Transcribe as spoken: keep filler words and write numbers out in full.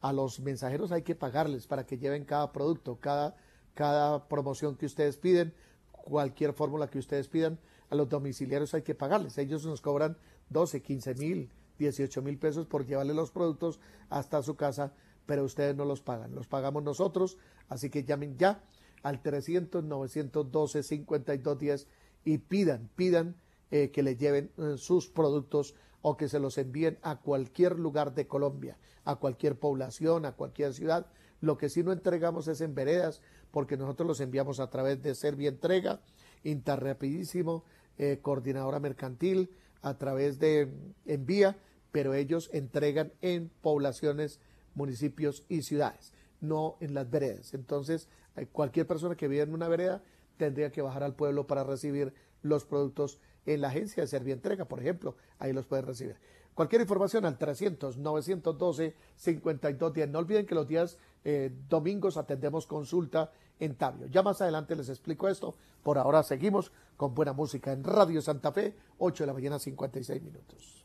A los mensajeros hay que pagarles para que lleven cada producto, cada, cada promoción que ustedes piden, cualquier fórmula que ustedes pidan. A los domiciliarios hay que pagarles. Ellos nos cobran doce, quince mil, dieciocho mil pesos por llevarle los productos hasta su casa, pero ustedes no los pagan, los pagamos nosotros. Así que llamen ya al trescientos, novecientos doce, cincuenta y dos diez y pidan, pidan eh, que les lleven eh, sus productos o que se los envíen a cualquier lugar de Colombia, a cualquier población, a cualquier ciudad. Lo que sí no entregamos es en veredas, porque nosotros los enviamos a través de Servientrega, Interrapidísimo, eh, Coordinadora Mercantil, a través de Envía, pero ellos entregan en poblaciones, municipios y ciudades, no en las veredas. Entonces, cualquier persona que vive en una vereda tendría que bajar al pueblo para recibir los productos en la agencia de Servientrega, por ejemplo, ahí los pueden recibir. Cualquier información al trescientos, novecientos doce, cincuenta y dos diez. No olviden que los días eh, domingos atendemos consulta en Tabio. Ya más adelante les explico esto. Por ahora seguimos con buena música en Radio Santa Fe, ocho de la mañana, cincuenta y seis minutos.